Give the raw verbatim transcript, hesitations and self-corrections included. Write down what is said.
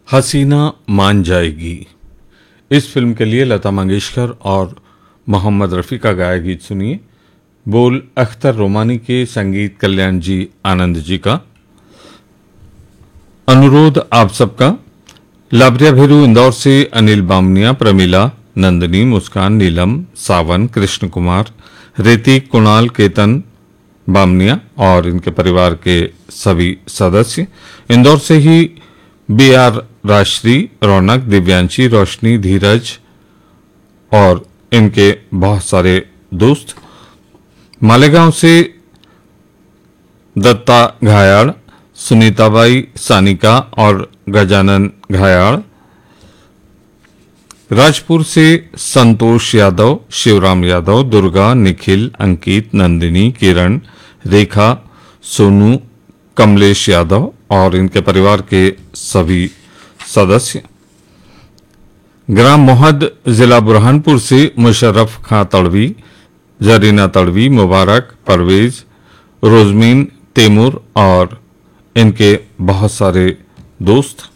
हसीना मान जाएगी। इस फिल्म के लिए लता मंगेशकर और मोहम्मद रफ़ी का गाया गीत सुनिए। बोल अख्तर रोमानी के, संगीत कल्याण जी आनंद जी का। अनुरोध आप सबका। लाभरिया भेरू इंदौर से अनिल बामनिया, प्रमीला, नंदनी, मुस्कान, नीलम, सावन, कृष्ण कुमार, ऋतिक, कुणाल, केतन बामनिया और इनके परिवार के सभी सदस्य। इंदौर से ही बी आर राजश्री, रौनक, दिव्यांशी, रोशनी, धीरज और इनके बहुत सारे दोस्त। मालेगांव से दत्ता घायाड़, सुनीताबाई, सानिका और गजानन घायाड़। राजपुर से संतोष यादव, शिवराम यादव, दुर्गा, निखिल, अंकित, नंदिनी, किरण, रेखा, सोनू, कमलेश यादव और इनके परिवार के सभी सदस्य। ग्राम मोहद, जिला बुरहानपुर से मुशर्रफ खां तड़वी, जरीना तड़वी, मुबारक, परवेज, रोजमीन, तैमूर और इनके बहुत सारे दोस्त।